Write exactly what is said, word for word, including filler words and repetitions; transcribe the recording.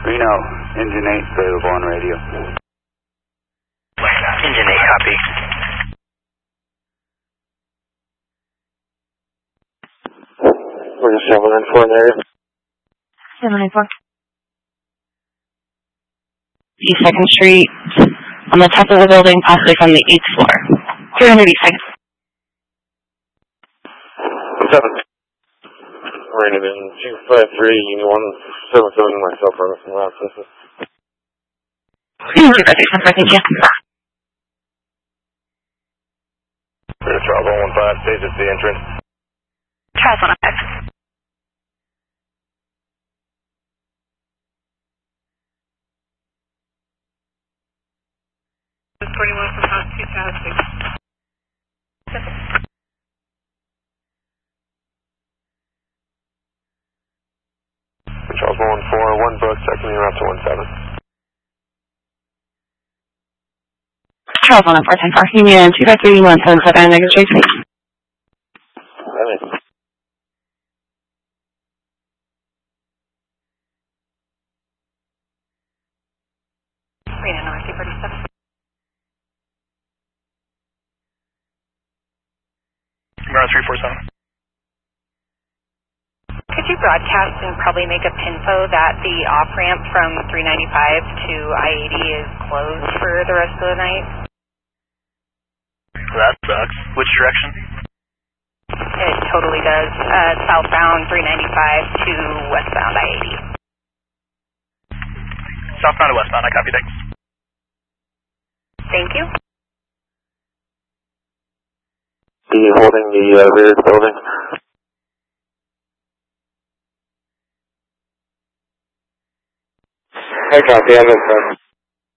Reno, Engine eight available on radio. Engine eight, copy. We're just seven nine four in the area. seven nine four. East second Street, on the top of the building, possibly from the eighth floor. three hundred East second. seven. Rated in two five three, one seven seven, myself, running from last business. two five three, thank you. Charles one one five, stays at the entrance. Charles one one five. twenty-one from House two thousand. Charles one one four, one book, second you're out to one seven. Charles one one four, ten four, Union two five three, one seven seven, negative three three. Reno, North two forty-seven. Ground three four seven. Could you broadcast and probably make a pinfo that the off-ramp from three ninety-five to I eighty is closed for the rest of the night? That sucks. Which direction? It totally does. Uh, southbound three ninety-five to westbound I eighty. Southbound to westbound, I copy, thanks. Thank you. Are you holding the uh, rear of the building? I copy, I'm in front.